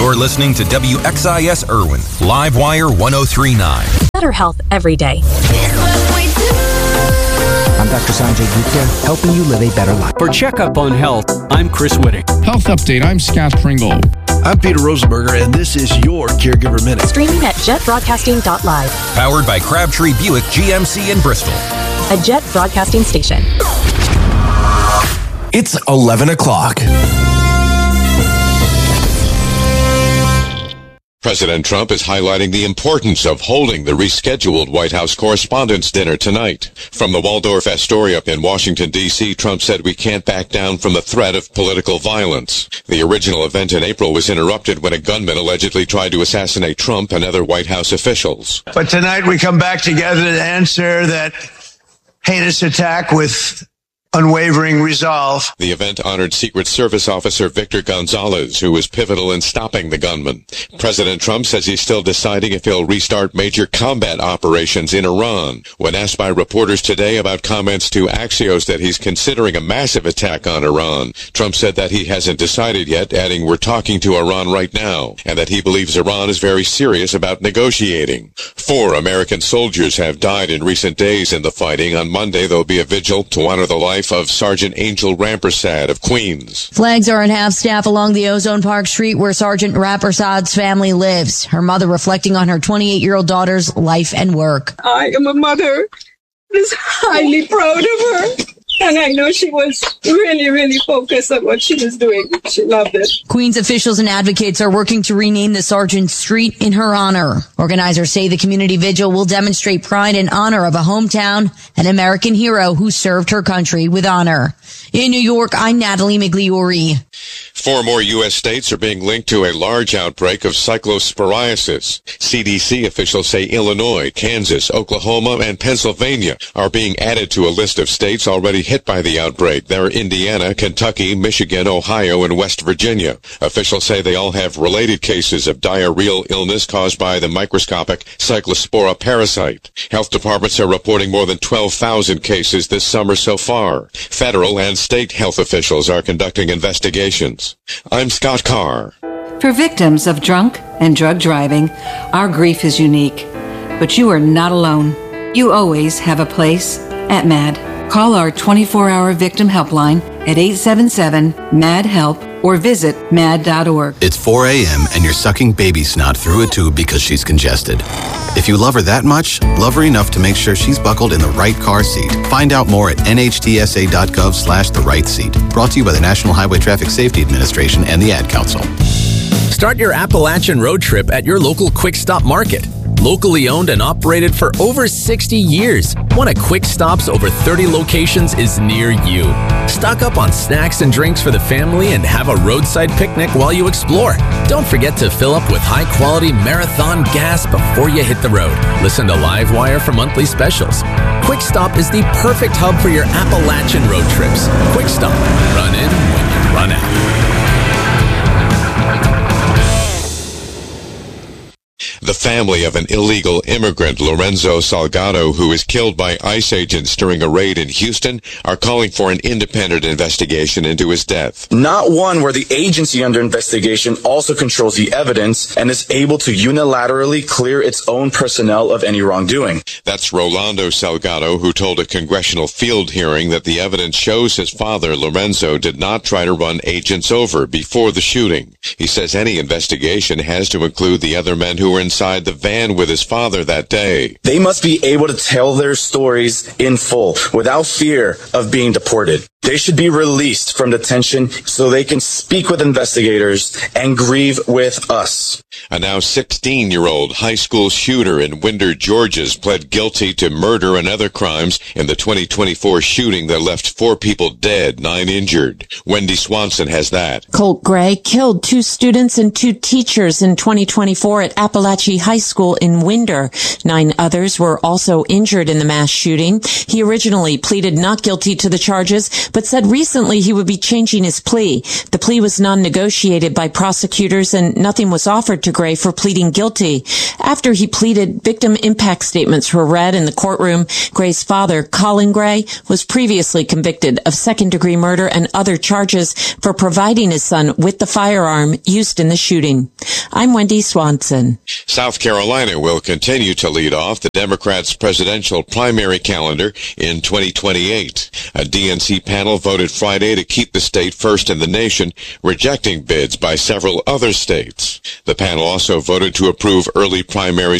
You're listening to WXIS Irwin, Live Wire 1039. Better health every day. I'm Dr. Sanjay Gupta, helping you live a better life. For Checkup on Health, I'm Chris Whittick. Health Update, I'm Scott Pringle. I'm Peter Rosenberger, and this is your Caregiver Minute. Streaming at jetbroadcasting.live. Powered by Crabtree Buick GMC in Bristol. A Jet Broadcasting station. It's 11 o'clock. President Trump is highlighting the importance of holding the rescheduled White House Correspondents' Dinner tonight. From the Waldorf Astoria in Washington, D.C., Trump said we can't back down from the threat of political violence. The original event in April was interrupted when a gunman allegedly tried to assassinate Trump and other White House officials. But tonight we come back together to answer that heinous attack with unwavering resolve. The event honored Secret Service officer Victor Gonzalez, who was pivotal in stopping the gunman. President Trump says he's still deciding if he'll restart major combat operations in Iran. When asked by reporters today about comments to Axios that he's considering a massive attack on Iran, Trump said that he hasn't decided yet, adding, "We're talking to Iran right now," and that he believes Iran is very serious about negotiating. 4 American soldiers have died in recent days in the fighting. On Monday, there'll be a vigil to honor the life of Sergeant Angel Rampersad of Queens. Flags are at half-staff along the Ozone Park Street where Sergeant Rampersad's family lives. Her mother reflecting on her 28-year-old daughter's life and work. I am a mother who's highly proud of her. And I know she was really, really focused on what she was doing. She loved it. Queens officials and advocates are working to rename the sergeant's street in her honor. Organizers say the community vigil will demonstrate pride and honor of a hometown, an American hero who served her country with honor. In New York, I'm Natalie Migliori. 4 more U.S. states are being linked to a large outbreak of cyclosporiasis. CDC officials say Illinois, Kansas, Oklahoma, and Pennsylvania are being added to a list of states already hit by the outbreak. There are Indiana, Kentucky, Michigan, Ohio, and West Virginia. Officials say they all have related cases of diarrheal illness caused by the microscopic Cyclospora parasite. Health departments are reporting more than 12,000 cases this summer so far. Federal and state health officials are conducting investigations. I'm Scott Carr. For victims of drunk and drug driving, our grief is unique. But you are not alone. You always have a place at MAD. Call our 24-hour victim helpline at 877-MAD-HELP or visit mad.org. It's 4 a.m. and you're sucking baby snot through a tube because she's congested. If you love her that much, love her enough to make sure she's buckled in the right car seat. Find out more at nhtsa.gov/the right seat. Brought to you by the National Highway Traffic Safety Administration and the Ad Council. Start your Appalachian road trip at your local Quick Stop Market. Locally owned and operated for over 60 years, one of Quick Stop's over 30 locations is near you. Stock up on snacks and drinks for the family and have a roadside picnic while you explore. Don't forget to fill up with high-quality Marathon gas before you hit the road. Listen to Live Wire for monthly specials. Quick Stop is the perfect hub for your Appalachian road trips. Quick Stop. Run in when you run out. The family of an illegal immigrant, Lorenzo Salgado, who was killed by ICE agents during a raid in Houston, are calling for an independent investigation into his death. Not one where the agency under investigation also controls the evidence and is able to unilaterally clear its own personnel of any wrongdoing. That's Rolando Salgado, who told a congressional field hearing that the evidence shows his father, Lorenzo, did not try to run agents over before the shooting. He says any investigation has to include the other men who were inside the van with his father that day. They must be able to tell their stories in full without fear of being deported. They should be released from detention so they can speak with investigators and grieve with us. A now 16-year-old high school shooter in Winder, Georgia, pled guilty to murder and other crimes in the 2024 shooting that left 4 people dead, 9 injured. Wendy Swanson has that. Colt Gray killed 2 students and 2 teachers in 2024 at Appalachia High School in Winder. 9 others were also injured in the mass shooting. He originally pleaded not guilty to the charges, but said recently he would be changing his plea. The plea was non-negotiated by prosecutors and nothing was offered to Gray for pleading guilty. After he pleaded, victim impact statements were read in the courtroom. Gray's father, Colin Gray, was previously convicted of second-degree murder and other charges for providing his son with the firearm used in the shooting. I'm Wendy Swanson. South Carolina will continue to lead off the Democrats' presidential primary calendar in 2028. A DNC panel voted Friday to keep the state first in the nation, rejecting bids by several other states. The panel also voted to approve early primaries